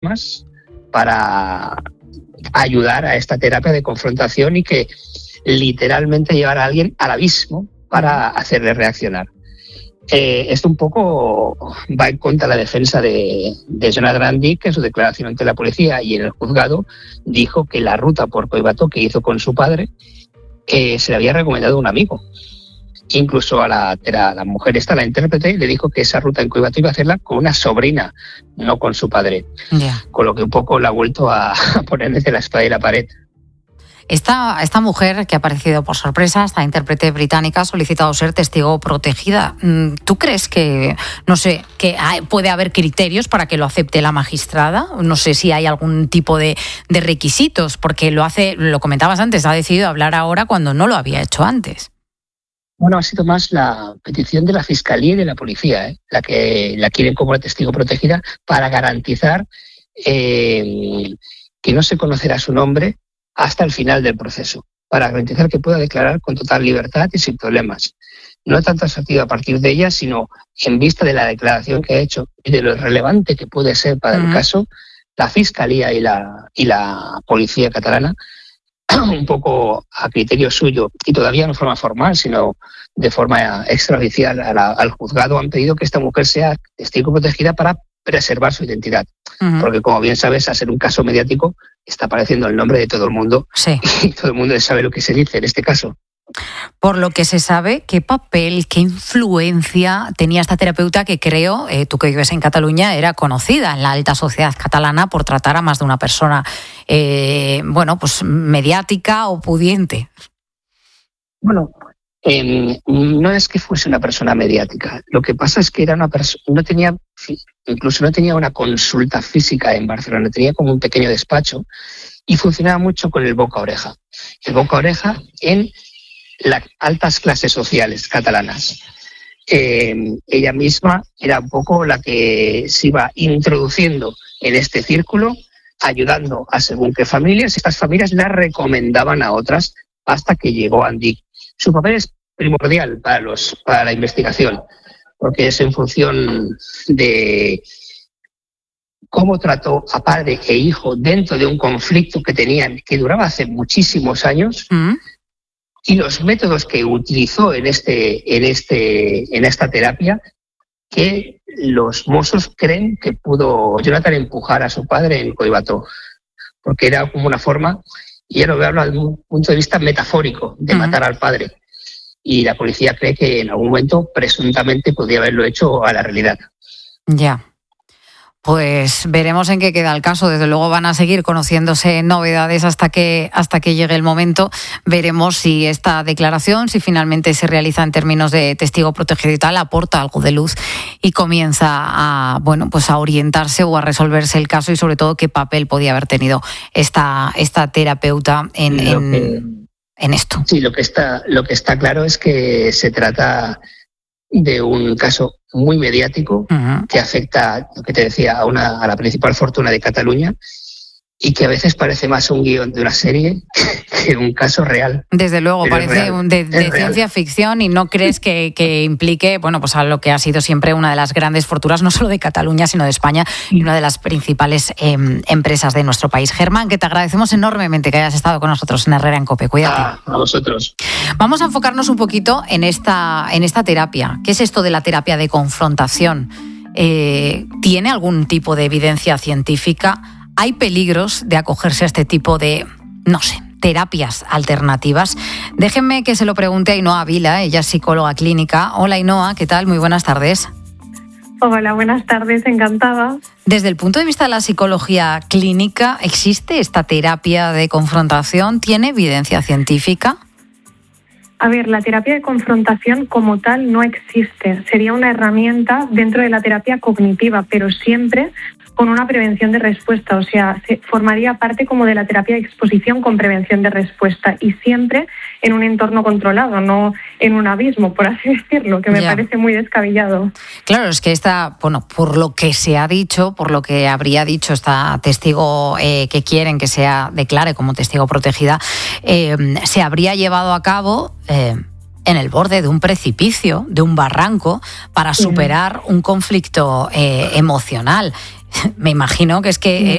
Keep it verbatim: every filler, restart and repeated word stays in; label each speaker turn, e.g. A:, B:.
A: más para ayudar a esta terapia de confrontación y que literalmente llevar a alguien al abismo para hacerle reaccionar. Eh, esto un poco va en contra de la defensa de, de Jonathan Grandi, que en su declaración ante la policía y en el juzgado dijo que la ruta por Collbató que hizo con su padre eh, se le había recomendado a un amigo. Incluso a la, a la mujer esta, la intérprete, le dijo que esa ruta en Collbató iba a hacerla con una sobrina, no con su padre. Yeah. Con lo que un poco la ha vuelto a, a poner desde la espada y la pared.
B: Esta, esta mujer que ha aparecido por sorpresa, esta intérprete británica, ha solicitado ser testigo protegida. ¿Tú crees que, no sé, que hay, puede haber criterios para que lo acepte la magistrada? No sé si hay algún tipo de, de requisitos, porque lo hace, lo comentabas antes, ha decidido hablar ahora cuando no lo había hecho antes.
A: Bueno, ha sido más la petición de la Fiscalía y de la Policía, ¿eh? la que la quieren como testigo protegida para garantizar eh, que no se conocerá su nombre hasta el final del proceso, para garantizar que pueda declarar con total libertad y sin problemas. No tanto sentido a partir de ella, sino en vista de la declaración que ha hecho y de lo relevante que puede ser para uh-huh. el caso, la Fiscalía y la, y la Policía catalana, un poco a criterio suyo, y todavía no de forma formal, sino de forma extraoficial a la, al juzgado, han pedido que esta mujer sea testigo protegida para preservar su identidad. Uh-huh. Porque, como bien sabes, al ser un caso mediático, está apareciendo el nombre de todo el mundo.
B: Sí.
A: Y todo el mundo sabe lo que se dice en este caso.
B: Por lo que se sabe, ¿qué papel, qué influencia tenía esta terapeuta que creo, eh, tú que vives en Cataluña, era conocida en la alta sociedad catalana por tratar a más de una persona, eh, bueno, pues mediática o pudiente?
A: Bueno, eh, no es que fuese una persona mediática. Lo que pasa es que era una persona, no tenía, incluso no tenía una consulta física en Barcelona, tenía como un pequeño despacho y funcionaba mucho con el boca a oreja. El boca a oreja en las altas clases sociales catalanas. Eh, ella misma era un poco la que se iba introduciendo en este círculo, ayudando a según qué familias. Estas familias la recomendaban a otras hasta que llegó Andic. Su papel es primordial para, los, para la investigación, porque es en función de cómo trató a padre e hijo dentro de un conflicto que tenían, que duraba hace muchísimos años, ¿Mm? y los métodos que utilizó en, este, en, este, en esta terapia, que los Mossos creen que pudo Jonathan empujar a su padre en Collbató, porque era como una forma, y ya lo veo desde un punto de vista metafórico, de uh-huh. matar al padre. Y la policía cree que en algún momento presuntamente podría haberlo hecho a la realidad.
B: Ya. Pues veremos en qué queda el caso. Desde luego van a seguir conociéndose novedades hasta que hasta que llegue el momento. Veremos si esta declaración, si finalmente se realiza en términos de testigo protegido y tal, aporta algo de luz y comienza a bueno pues a orientarse o a resolverse el caso, y sobre todo qué papel podía haber tenido esta esta terapeuta en, en, que, en esto.
A: Sí, lo que está lo que está claro es que se trata de un caso muy mediático, uh-huh. que afecta, lo que te decía, a, una, a la principal fortuna de Cataluña, y que a veces parece más un guión de una serie que un caso real.
B: Desde luego, pero parece real, de, de ciencia ficción, y no crees que, que implique, bueno, pues a lo que ha sido siempre una de las grandes fortunas, no solo de Cataluña, sino de España, y una de las principales eh, empresas de nuestro país. Germán, que te agradecemos enormemente que hayas estado con nosotros en Herrera en COPE. Cuídate.
A: Ah, a vosotros.
B: Vamos a enfocarnos un poquito en esta, en esta terapia. ¿Qué es esto de la terapia de confrontación? Eh, ¿Tiene algún tipo de evidencia científica? ¿Hay peligros de acogerse a este tipo de, no sé, terapias alternativas? Déjenme que se lo pregunte a Ainhoa Vila, ella es psicóloga clínica. Hola Ainhoa, ¿qué tal? Muy buenas tardes.
C: Hola, buenas tardes, encantada.
B: Desde el punto de vista de la psicología clínica, ¿existe esta terapia de confrontación? ¿Tiene evidencia científica?
C: A ver, la terapia de confrontación como tal no existe. Sería una herramienta dentro de la terapia cognitiva, pero siempre con una prevención de respuesta, o sea, se formaría parte como de la terapia de exposición con prevención de respuesta, y siempre en un entorno controlado, no en un abismo, por así decirlo, que me yeah. parece muy descabellado.
B: Claro, es que esta, bueno, por lo que se ha dicho, por lo que habría dicho esta testigo eh, que quieren que sea declare como testigo protegida, eh, se habría llevado a cabo Eh, en el borde de un precipicio, de un barranco, para superar un conflicto eh, emocional. Me imagino que es que